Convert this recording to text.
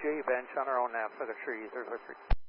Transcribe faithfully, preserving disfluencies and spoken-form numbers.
J bench on our own nav for the trees. There's a tree.